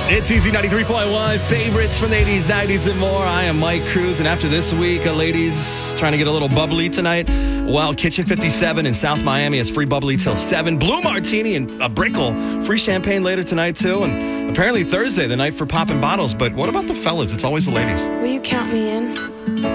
It's Easy 93.1, favorites from the 80s, 90s, and more. I am Mike Cruz, and after this week, ladies trying to get a little bubbly tonight, well, Kitchen 57 in South Miami has free bubbly till 7. Blue Martini and a Brickle, free champagne later tonight, too. And apparently Thursday, the night for popping bottles. But what about the fellas? It's always the ladies. Will you count me in?